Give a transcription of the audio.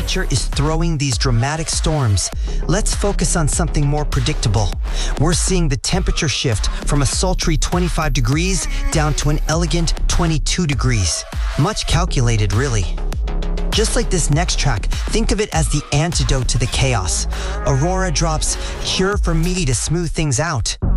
nature is throwing these dramatic storms, let's focus on something more predictable. We're seeing the temperature shift from a sultry 25 degrees down to an elegant 22 degrees. Much calculated, really. Just like this next track, think of it as the antidote to the chaos. Aurora drops "Cure for Me" to smooth things out.